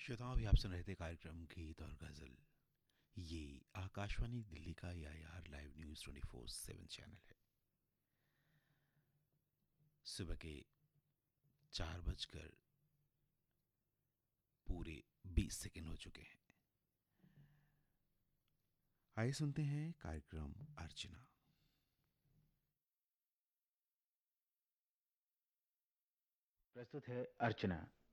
श्रोताओं, अभी आप सुन रहे थे कार्यक्रम गीत और गजल। ये आकाशवाणी दिल्ली का यार लाइव न्यूज 24/7 चैनल है। सुबह के 4 बजकर पूरे 20 सेकंड हो चुके हैं। आइए सुनते हैं कार्यक्रम अर्चना। प्रस्तुत है अर्चना।